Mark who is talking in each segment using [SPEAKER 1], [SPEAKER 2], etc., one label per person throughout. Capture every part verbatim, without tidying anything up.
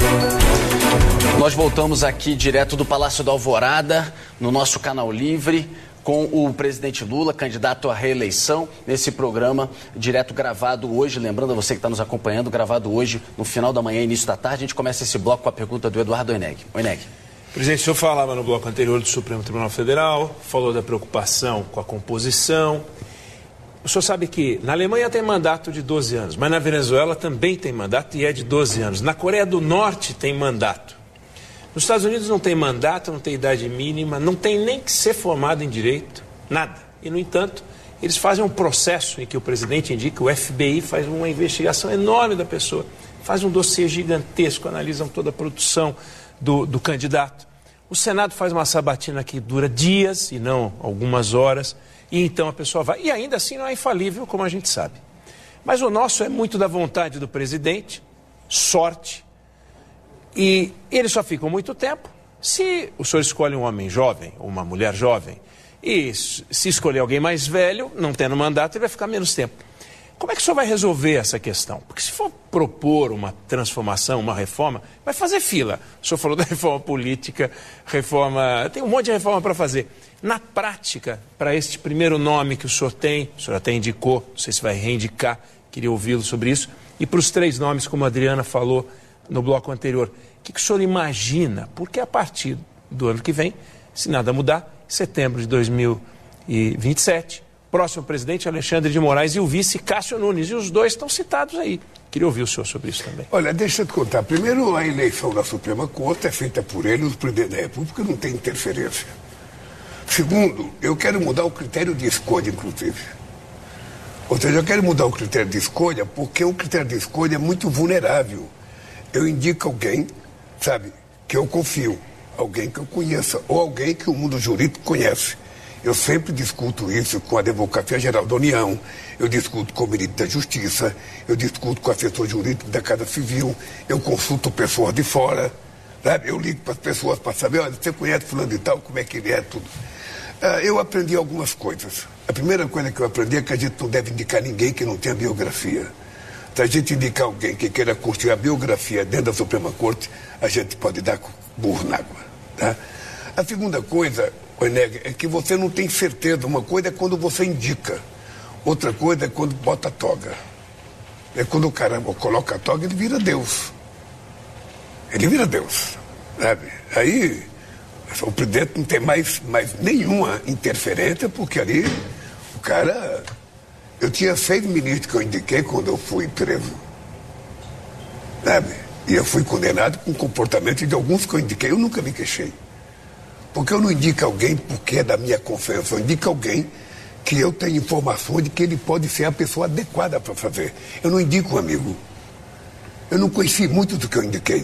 [SPEAKER 1] Nós voltamos aqui direto do Palácio da Alvorada, no nosso canal Livre, com o presidente Lula, candidato à reeleição, nesse programa direto gravado hoje. Lembrando a você que está nos acompanhando, gravado hoje, no final da manhã, início da tarde. A gente começa esse bloco com a pergunta do Eduardo Oineg. Oineg.
[SPEAKER 2] Presidente, o senhor falava no bloco anterior do Supremo Tribunal Federal, falou da preocupação com a composição. O senhor sabe que na Alemanha tem mandato de doze anos, mas na Venezuela também tem mandato e é de doze anos. Na Coreia do Norte tem mandato. Nos Estados Unidos não tem mandato, não tem idade mínima, não tem nem que ser formado em direito, nada. E, no entanto, eles fazem um processo em que o presidente indica, o F B I faz uma investigação enorme da pessoa, faz um dossiê gigantesco, analisam toda a produção do, do candidato. O Senado faz uma sabatina que dura dias e não algumas horas, e então a pessoa vai. E ainda assim não é infalível, como a gente sabe. Mas o nosso é muito da vontade do presidente, sorte. E eles só ficam muito tempo. Se o senhor escolhe um homem jovem, ou uma mulher jovem, e se escolher alguém mais velho, não tendo mandato, ele vai ficar menos tempo. Como é que o senhor vai resolver essa questão? Porque se for propor uma transformação, uma reforma, vai fazer fila. O senhor falou da reforma política, reforma... Tem um monte de reforma para fazer. Na prática, para este primeiro nome que o senhor tem, o senhor até indicou, não sei se vai reindicar, queria ouvi-lo sobre isso, e para os três nomes, como a Adriana falou no bloco anterior, o que, que o senhor imagina? Porque a partir do ano que vem, se nada mudar, em setembro de dois mil e vinte e sete, próximo presidente Alexandre de Moraes e o vice Cássio Nunes, e os dois estão citados aí. Queria ouvir o senhor sobre isso também.
[SPEAKER 3] Olha, deixa eu te contar. Primeiro, a eleição da Suprema Corte é feita por ele, o presidente da República não tem interferência. Segundo, eu quero mudar o critério de escolha, inclusive. Ou seja, eu quero mudar o critério de escolha porque o critério de escolha é muito vulnerável. Eu indico alguém, sabe, que eu confio, alguém que eu conheça, ou alguém que o mundo jurídico conhece. Eu sempre discuto isso com a Advocacia Geral da União, eu discuto com o Ministro da Justiça, eu discuto com o assessor jurídico da Casa Civil, eu consulto pessoas de fora, sabe? Eu ligo para as pessoas para saber, olha, você conhece fulano e tal, como é que ele é, tudo. Ah, eu aprendi algumas coisas. A primeira coisa que eu aprendi é que a gente não deve indicar ninguém que não tenha biografia. Se a gente indicar alguém que queira construir a biografia dentro da Suprema Corte, a gente pode dar burro na água. Tá? A segunda coisa, Oineg, é que você não tem certeza. Uma coisa é quando você indica, outra coisa é quando bota a toga. É quando o cara coloca a toga, ele vira Deus. Ele vira Deus. Sabe? Aí o presidente não tem mais, mais nenhuma interferência, porque ali o cara... Eu tinha seis ministros que eu indiquei quando eu fui preso. Sabe? E eu fui condenado com o comportamento de alguns que eu indiquei. Eu nunca me queixei. Porque eu não indico alguém porque é da minha confiança. Eu indico alguém que eu tenho informações de que ele pode ser a pessoa adequada para fazer. Eu não indico um amigo. Eu não conheci muito do que eu indiquei.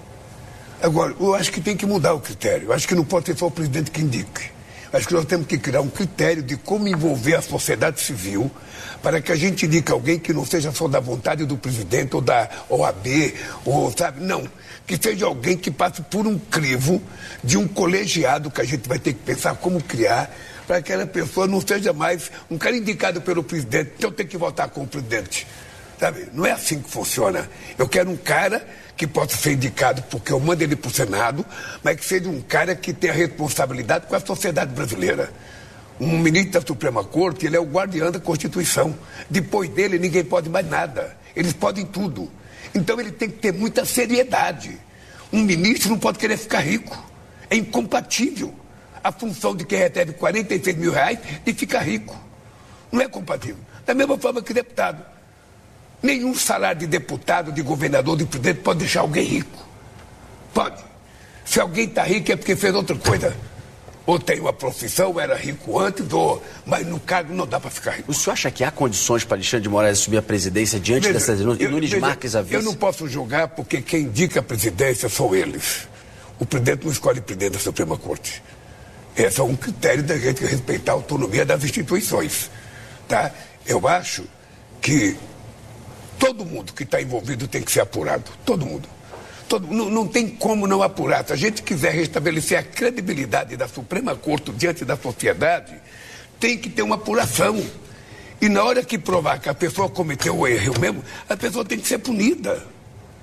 [SPEAKER 3] Agora, eu acho que tem que mudar o critério. Eu acho que não pode ser só o presidente que indique. Acho que nós temos que criar um critério de como envolver a sociedade civil para que a gente indique alguém que não seja só da vontade do presidente ou da O A B, ou, sabe? Não. Que seja alguém que passe por um crivo de um colegiado que a gente vai ter que pensar como criar para que aquela pessoa não seja mais um cara indicado pelo presidente, então tem que votar com o presidente. Sabe? Não é assim que funciona. Eu quero um cara que possa ser indicado porque eu mando ele para o Senado, mas que seja um cara que tenha responsabilidade com a sociedade brasileira. Um ministro da Suprema Corte, ele é o guardião da Constituição. Depois dele, ninguém pode mais nada. Eles podem tudo. Então, ele tem que ter muita seriedade. Um ministro não pode querer ficar rico. É incompatível a função de quem recebe quarenta e seis mil reais de ficar rico. Não é compatível. Da mesma forma que deputado. Nenhum salário de deputado, de governador, de presidente pode deixar alguém rico. Pode. Se alguém está rico é porque fez outra coisa. Ou tem uma profissão, ou era rico antes, ou... mas no cargo não dá para ficar rico.
[SPEAKER 1] O senhor acha que há condições para Alexandre de Moraes subir a presidência diante
[SPEAKER 3] veja,
[SPEAKER 1] dessas denúncias?
[SPEAKER 3] Eu,
[SPEAKER 1] Nunes
[SPEAKER 3] veja,
[SPEAKER 1] Marques a vice?
[SPEAKER 3] Eu não posso julgar porque quem indica a presidência são eles. O presidente não escolhe presidente da Suprema Corte. Esse é um critério da gente respeitar a autonomia das instituições. Tá? Eu acho que todo mundo que está envolvido tem que ser apurado. Todo mundo. Todo, não, não tem como não apurar. Se a gente quiser restabelecer a credibilidade da Suprema Corte diante da sociedade, tem que ter uma apuração. E na hora que provar que a pessoa cometeu o erro mesmo, a pessoa tem que ser punida.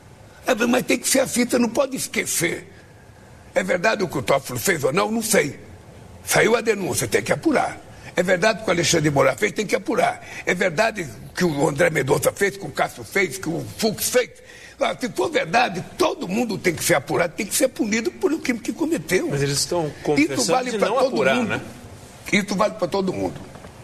[SPEAKER 3] Mas tem que ser assim, você não pode esquecer. É verdade o que o Toffoli fez ou não? Não sei. Saiu a denúncia, tem que apurar. É verdade o que o Alexandre de Moraes fez, tem que apurar. É verdade que o André Mendonça fez, que o Cássio fez, que o Fux fez. Se for verdade, todo mundo tem que ser apurado, tem que ser punido por o crime que cometeu.
[SPEAKER 2] Mas eles estão confessando
[SPEAKER 3] Isso vale
[SPEAKER 2] de
[SPEAKER 3] para
[SPEAKER 2] não
[SPEAKER 3] todo
[SPEAKER 2] apurar,
[SPEAKER 3] mundo.
[SPEAKER 2] né?
[SPEAKER 3] Isso vale para todo mundo.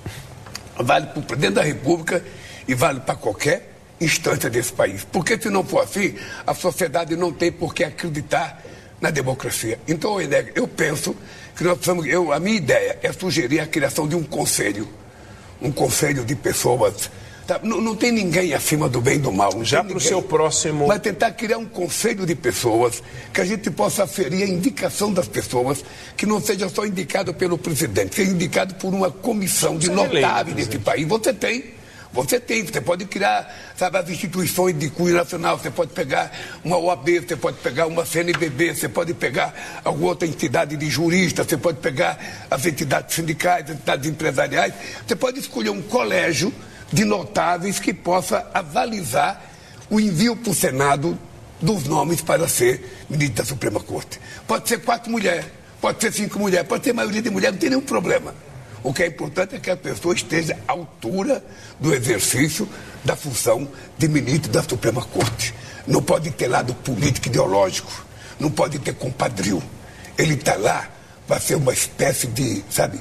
[SPEAKER 3] Vale para o presidente da República e vale para qualquer instância desse país. Porque se não for assim, a sociedade não tem por que acreditar na democracia. Então, eu penso que nós precisamos, eu, a minha ideia é sugerir a criação de um conselho, um conselho de pessoas. Tá? Não, não tem ninguém acima do bem e do mal.
[SPEAKER 2] Já para o seu próximo...
[SPEAKER 3] Vai tentar criar um conselho de pessoas que a gente possa aferir a indicação das pessoas, que não seja só indicado pelo presidente, seja indicado por uma comissão de notáveis desse país. Você tem. Você tem, você pode criar, sabe, as instituições de cunho nacional, você pode pegar uma O A B, você pode pegar uma C N B B, você pode pegar alguma outra entidade de juristas, você pode pegar as entidades sindicais, as entidades empresariais, você pode escolher um colégio de notáveis que possa avalizar o envio para o Senado dos nomes para ser ministro da Suprema Corte. Pode ser quatro mulheres, pode ser cinco mulheres, pode ter maioria de mulheres, não tem nenhum problema. O que é importante é que a pessoa esteja à altura do exercício da função de ministro da Suprema Corte. Não pode ter lado político ideológico, não pode ter compadrio. Ele está lá para ser uma espécie de, sabe,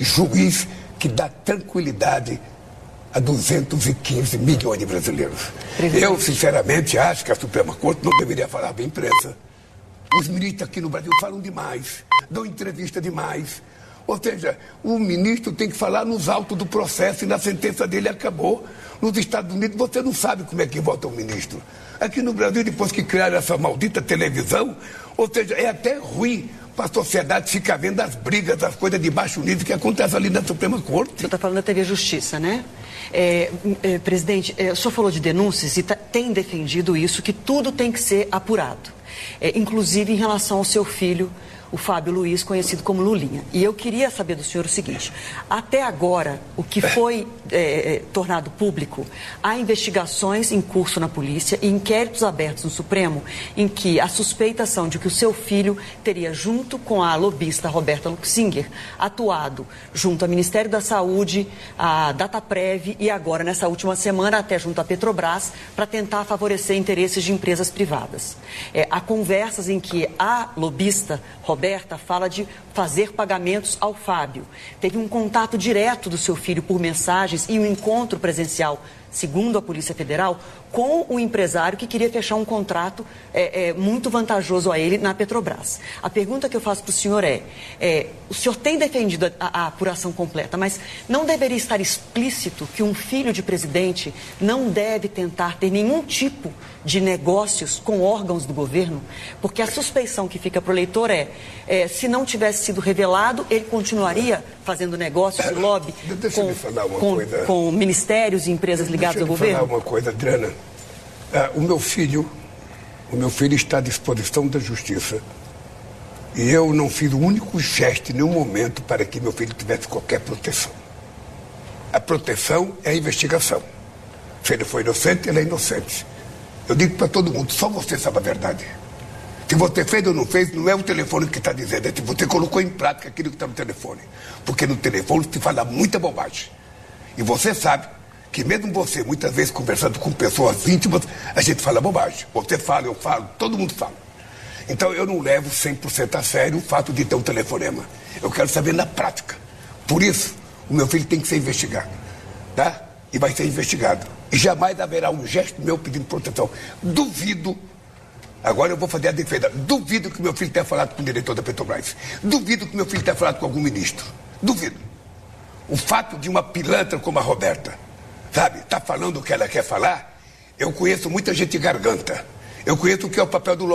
[SPEAKER 3] juiz que dá tranquilidade a duzentos e quinze milhões de brasileiros. Presidente. Eu, sinceramente, acho que a Suprema Corte não deveria falar para a imprensa. Os ministros aqui no Brasil falam demais, dão entrevista demais. Ou seja, o ministro tem que falar nos autos do processo e na sentença dele acabou. Nos Estados Unidos você não sabe como é que vota o ministro. Aqui no Brasil, depois que criaram essa maldita televisão, ou seja, é até ruim para a sociedade ficar vendo as brigas, as coisas de baixo nível que acontecem ali na Suprema Corte.
[SPEAKER 4] O senhor está falando da T V Justiça, né? É, é, presidente, é, o senhor falou de denúncias e tá, tem defendido isso, que tudo tem que ser apurado. É, inclusive em relação ao seu filho, o Fábio Luiz, conhecido como Lulinha. E eu queria saber do senhor o seguinte: até agora, o que foi é, tornado público, há investigações em curso na polícia e inquéritos abertos no Supremo em que a suspeitas são de que o seu filho teria, junto com a lobista Roberta Luxinger, atuado junto ao Ministério da Saúde, a Dataprev e agora, nessa última semana, até junto à Petrobras, para tentar favorecer interesses de empresas privadas. É, há conversas em que a lobista Roberta Roberta fala de fazer pagamentos ao Fábio. Teve um contato direto do seu filho por mensagens e um encontro presencial, segundo a Polícia Federal, com o empresário que queria fechar um contrato é, é, muito vantajoso a ele na Petrobras. A pergunta que eu faço para o senhor é, é, o senhor tem defendido a, a apuração completa, mas não deveria estar explícito que um filho de presidente não deve tentar ter nenhum tipo de negócios com órgãos do governo? Porque a suspeição que fica para o eleitor é, é, se não tivesse sido revelado, ele continuaria fazendo negócios de lobby com, com, com ministérios e empresas ligadas ao governo?
[SPEAKER 3] Deixa eu falar uma coisa, Adriana. Ah, o meu filho, o meu filho está à disposição da justiça. E eu não fiz o único gesto em nenhum momento para que meu filho tivesse qualquer proteção. A proteção é a investigação. Se ele foi inocente, ele é inocente. Eu digo para todo mundo, só você sabe a verdade. Se você fez ou não fez, não é o telefone que está dizendo, é se você colocou em prática aquilo que está no telefone. Porque no telefone se fala muita bobagem. E você sabe que mesmo você, muitas vezes conversando com pessoas íntimas, a gente fala bobagem. Você fala, eu falo, todo mundo fala. Então eu não levo cem por cento a sério o fato de ter um telefonema. Eu quero saber na prática. Por isso, o meu filho tem que ser investigado. Tá? E vai ser investigado. E jamais haverá um gesto meu pedindo proteção. Duvido, agora eu vou fazer a defesa, duvido que meu filho tenha falado com o diretor da Petrobras. Duvido que meu filho tenha falado com algum ministro. Duvido. O fato de uma pilantra como a Roberta, sabe, tá falando o que ela quer falar, eu conheço muita gente garganta. Eu conheço o que é o papel do